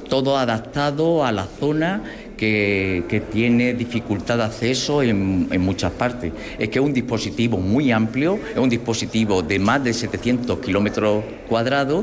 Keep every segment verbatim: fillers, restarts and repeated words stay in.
todo adaptado a la zona que, que tiene dificultad de acceso en, en muchas partes. Es que es un dispositivo muy amplio, es un dispositivo de más de setecientos kilómetros cuadrados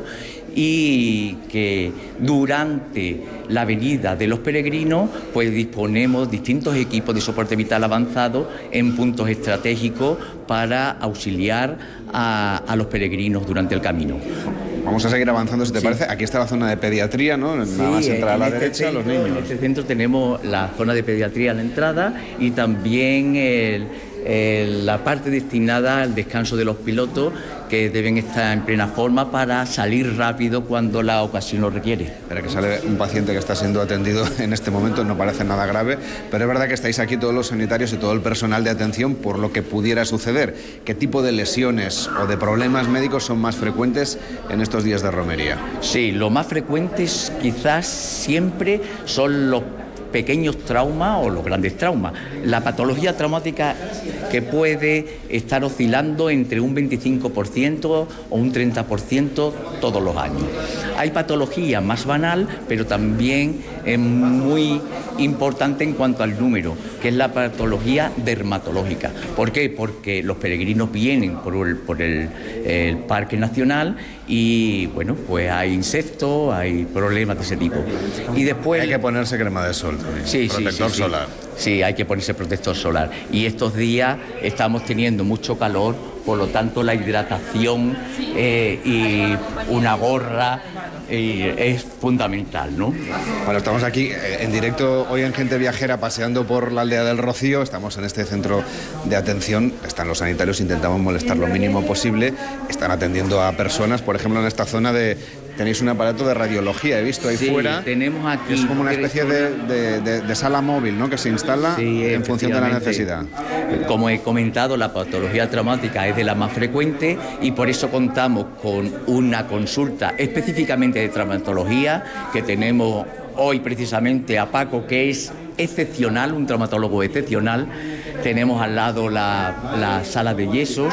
y que durante la venida de los peregrinos pues disponemos distintos equipos de soporte vital avanzado en puntos estratégicos para auxiliar a, a los peregrinos durante el camino. Vamos a seguir avanzando, si te sí. parece. Aquí está la zona de pediatría, ¿no? Sí, nada más entrar a la este derecha, centro, los niños. En este centro tenemos la zona de pediatría a la entrada y también el, el, la parte destinada al descanso de los pilotos, que deben estar en plena forma para salir rápido cuando la ocasión lo requiere. Espera, que sale un paciente que está siendo atendido en este momento, no parece nada grave, pero es verdad que estáis aquí todos los sanitarios y todo el personal de atención por lo que pudiera suceder. ¿Qué tipo de lesiones o de problemas médicos son más frecuentes en estos días de romería? Sí, lo más frecuentes quizás siempre son los pequeños traumas o los grandes traumas. La patología traumática que puede estar oscilando entre un veinticinco por ciento o un treinta por ciento todos los años. Hay patología más banal, pero también es muy importante en cuanto al número, que es la patología dermatológica. ¿Por qué? Porque los peregrinos vienen por el, por el, el Parque Nacional y, bueno, pues hay insectos, hay problemas de ese tipo. Y después hay que ponerse crema de sol también, sí, protector sí, sí, solar. Sí. sí, hay que ponerse protector solar. Y estos días estamos teniendo mucho calor, por lo tanto la hidratación eh, y una gorra eh, es fundamental, ¿no? Bueno, estamos aquí eh, en directo hoy en Gente Viajera, paseando por la aldea del Rocío. Estamos en este centro de atención, están los sanitarios, intentamos molestar lo mínimo posible. Están atendiendo a personas, por ejemplo, en esta zona de... Tenéis un aparato de radiología, he visto ahí sí, fuera. Tenemos aquí. Es como una especie de, de, de, de sala móvil, ¿no? Que se instala sí, en función de la necesidad. Como he comentado, la patología traumática es de la más frecuente y por eso contamos con una consulta específicamente de traumatología, que tenemos hoy precisamente a Paco, que es excepcional, un traumatólogo excepcional. Tenemos al lado la, la sala de yesos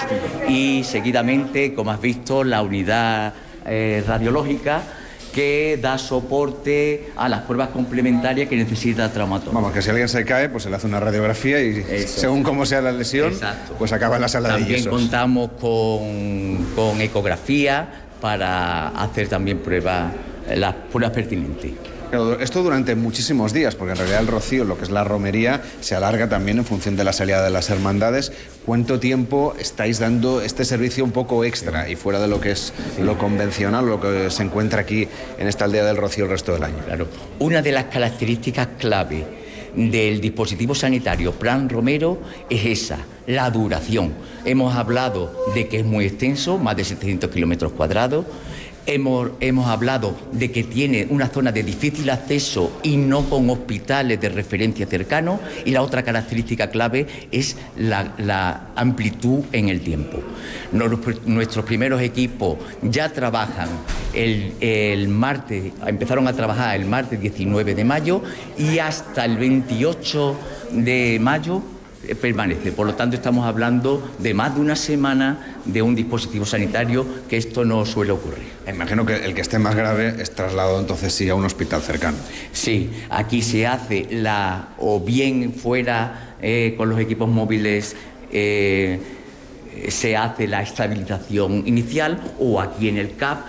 y seguidamente, como has visto, la unidad Eh, radiológica, que da soporte a las pruebas complementarias que necesita el traumatólogo. Vamos, que si alguien se cae, pues se le hace una radiografía y Eso. según cómo sea la lesión, Exacto. pues acaba en la sala también de yesos. También contamos con, con ecografía para hacer también pruebas, las pruebas pertinentes. Esto durante muchísimos días, porque en realidad el Rocío, lo que es la romería, se alarga también en función de la salida de las hermandades. ¿Cuánto tiempo estáis dando este servicio un poco extra y fuera de lo que es lo convencional, lo que se encuentra aquí en esta aldea del Rocío el resto del año? Claro, una de las características clave del dispositivo sanitario Plan Romero es esa, la duración. Hemos hablado de que es muy extenso, más de setecientos kilómetros cuadrados. Hemos, hemos hablado de que tiene una zona de difícil acceso y no con hospitales de referencia cercanos, y la otra característica clave es la, la amplitud en el tiempo. Nos, nuestros primeros equipos ya trabajan el, el martes, empezaron a trabajar el martes diecinueve de mayo y hasta el veintiocho de mayo permanece. Por lo tanto, estamos hablando de más de una semana de un dispositivo sanitario, que esto no suele ocurrir. Imagino que el que esté más grave es trasladado entonces sí a un hospital cercano. Sí, aquí se hace la, o bien fuera eh, con los equipos móviles eh, se hace la estabilización inicial, o aquí en el C A P,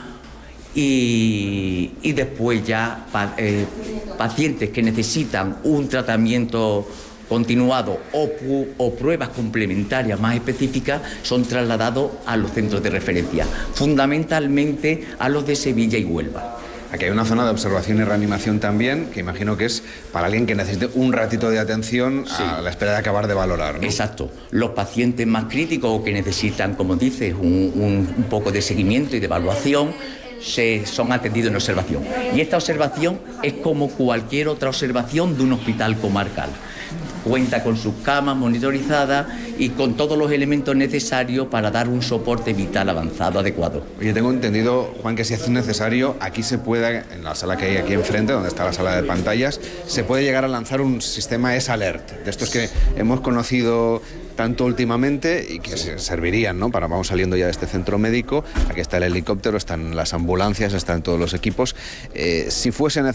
y, y después ya pa, eh, pacientes que necesitan un tratamiento continuado o, o pruebas complementarias más específicas son trasladados a los centros de referencia, fundamentalmente a los de Sevilla y Huelva. Aquí hay una zona de observación y reanimación también, que imagino que es para alguien que necesite un ratito de atención sí. a la espera de acabar de valorar, ¿no? Exacto. Los pacientes más críticos o que necesitan, como dices, un, un, un poco de seguimiento y de evaluación, se, son atendidos en observación. Y esta observación es como cualquier otra observación de un hospital comarcal. Cuenta con sus camas monitorizadas y con todos los elementos necesarios para dar un soporte vital avanzado adecuado. Oye, tengo entendido, Juan, que si es necesario, aquí se puede, en la sala que hay aquí enfrente, donde está la sala de pantallas, se puede llegar a lanzar un sistema S-Alert, de estos que hemos conocido tanto últimamente y que servirían, ¿no? Para, vamos saliendo ya de este centro médico, aquí está el helicóptero, están las ambulancias, están todos los equipos. Eh, si fuese necesario